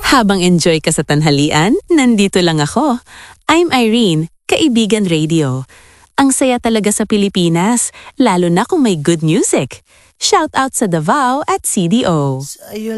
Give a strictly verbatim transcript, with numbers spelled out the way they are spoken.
Habang enjoy ka sa tanghalian, nandito lang ako. I'm Irene, Kaibigan Radio. Ang saya talaga sa Pilipinas, lalo na kung may good music. Shout out sa Davao at C D O.